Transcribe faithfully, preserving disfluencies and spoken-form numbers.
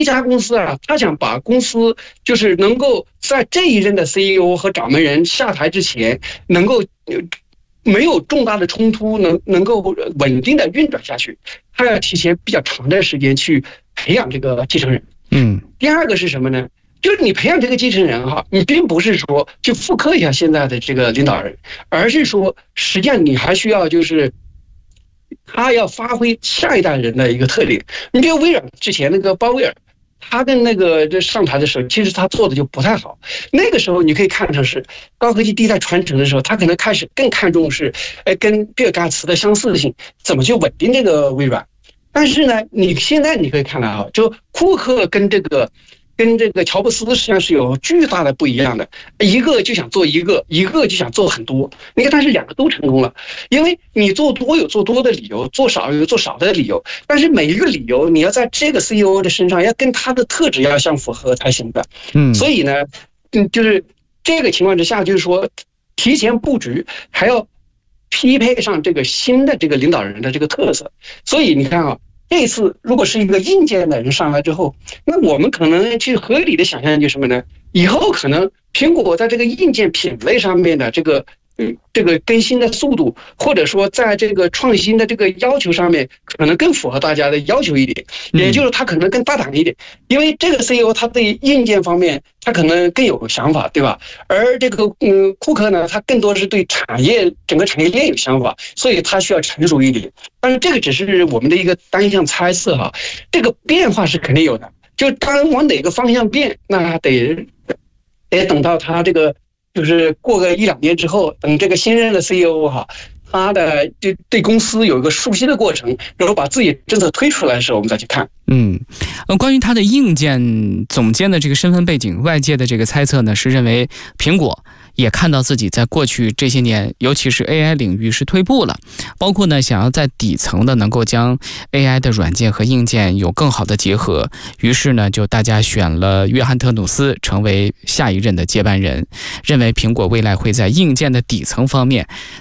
家公司啊，他想把公司就是能够在这一任的 C E O 和掌门人下台之前，能够没有重大的冲突，能能够稳定的运转下去，他要提前比较长的时间去培养这个继承人。 嗯， 第二个是什么呢？就是你培养这个继承人哈，你并不是说去复刻一下现在的这个领导人，而是说实际上你还需要就是他要发挥下一代人的一个特点。你比如微软之前那个鲍威尔，他跟那个这上台的时候，其实他做的就不太好。那个时候你可以看成是高科技第一代传承的时候，他可能开始更看重是，呃，跟比尔盖茨的相似性，怎么去稳定这个微软。但是呢，你现在你可以看到啊，就库克跟这个。跟这个乔布斯实际上是有巨大的不一样的，一个就想做一个，一个就想做很多。你看，但是两个都成功了，因为你做多有做多的理由，做少有做少的理由，但是每一个理由你要在这个 C E O 的身上要跟他的特质要相符合才行的。嗯，所以呢，嗯，就是这个情况之下，就是说提前布局，还要匹配上这个新的这个领导人的这个特色。所以你看啊。这次如果是一个硬件的人上来之后，那我们可能去合理的想象就是什么呢？以后可能苹果在这个硬件品类上面的这个嗯这个更新的速度，或者说在这个创新的这个要求上面，可能更符合大家的要求一点，也就是他可能更大胆一点，因为这个 C E O 他对硬件方面他可能更有想法，对吧？而这个嗯库克呢，他更多是对产业整个产业链有想法，所以他需要成熟一点。但是这个只是我们的一个单向猜测哈，这个变化是肯定有的。就当往哪个方向变，那得得等到他这个就是过个一两年之后，等这个新任的 C E O 哈，他的对对公司有一个熟悉的过程，然后把自己政策推出来的时候，我们再去看。 嗯，呃，关于他的硬件总监的这个身份背景，外界的这个猜测呢，是认为苹果也看到自己在过去这些年，尤其是 A I 领域是退步了，包括呢想要在底层的能够将 A I 的软件和硬件有更好的结合，于是呢就大家选了约翰特努斯成为下一任的接班人，认为苹果未来会在硬件的底层方面